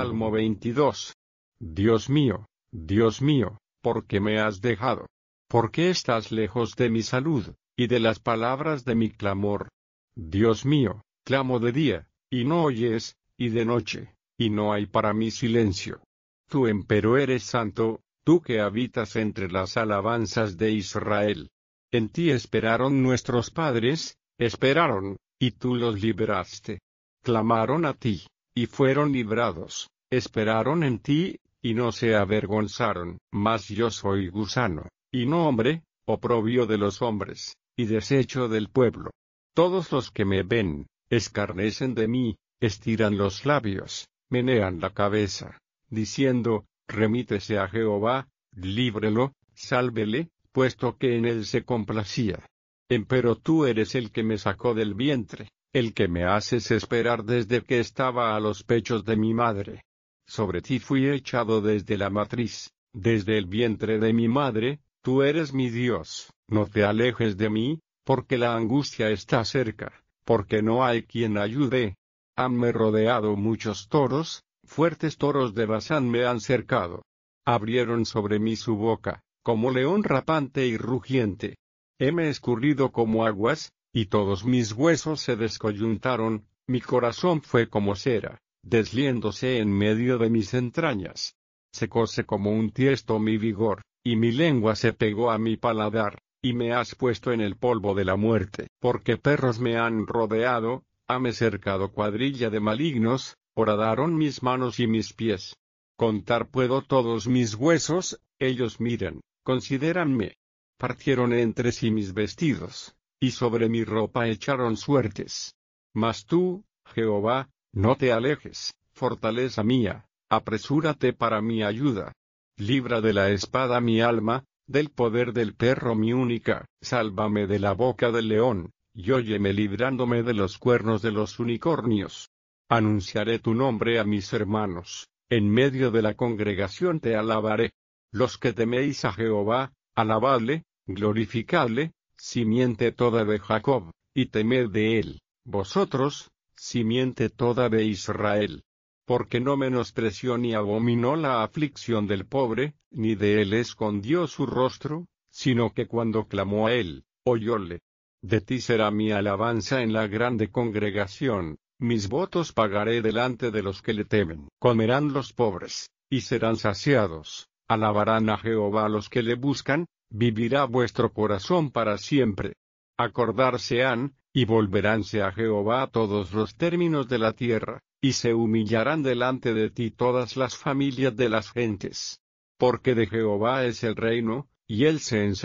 Salmo 22. Dios mío, ¿por qué me has dejado? ¿Por qué estás lejos de mi salud, y de las palabras de mi clamor? Dios mío, clamo de día, y no oyes, y de noche, y no hay para mí silencio. Tú empero eres santo, tú que habitas entre las alabanzas de Israel. En ti esperaron nuestros padres, esperaron, y tú los liberaste. Clamaron a ti, y fueron librados, esperaron en ti, y no se avergonzaron. Mas yo soy gusano, y no hombre, oprobio de los hombres, y desecho del pueblo. Todos los que me ven, escarnecen de mí, estiran los labios, menean la cabeza, diciendo, remítese a Jehová, líbrelo, sálvele, puesto que en él se complacía. Empero tú eres el que me sacó del vientre, el que me haces esperar desde que estaba a los pechos de mi madre. Sobre ti fui echado desde la matriz, desde el vientre de mi madre, tú eres mi Dios, no te alejes de mí, porque la angustia está cerca, porque no hay quien ayude. Hanme rodeado muchos toros, fuertes toros de Basán me han cercado. Abrieron sobre mí su boca, como león rapante y rugiente. Heme escurrido como aguas, y todos mis huesos se descoyuntaron, mi corazón fue como cera, desliéndose en medio de mis entrañas. Secóse como un tiesto mi vigor, y mi lengua se pegó a mi paladar, y me has puesto en el polvo de la muerte. Porque perros me han rodeado, hame cercado cuadrilla de malignos, horadaron mis manos y mis pies. Contar puedo todos mis huesos, ellos miran, considéranme. Partieron entre sí mis vestidos, y sobre mi ropa echaron suertes. Mas tú, Jehová, no te alejes, fortaleza mía, apresúrate para mi ayuda. Libra de la espada mi alma, del poder del perro mi única, sálvame de la boca del león, y óyeme librándome de los cuernos de los unicornios. Anunciaré tu nombre a mis hermanos, en medio de la congregación te alabaré. Los que teméis a Jehová, alabadle, glorificadle, simiente toda de Jacob, y temed de él, vosotros, simiente toda de Israel. Porque no menospreció ni abominó la aflicción del pobre, ni de él escondió su rostro, sino que cuando clamó a él, oyóle. De ti será mi alabanza en la grande congregación, mis votos pagaré delante de los que le temen. Comerán los pobres, y serán saciados, alabarán a Jehová los que le buscan, vivirá vuestro corazón para siempre. Acordarse han, y volveránse a Jehová todos los términos de la tierra, y se humillarán delante de ti todas las familias de las gentes. Porque de Jehová es el reino, y él se enseñará.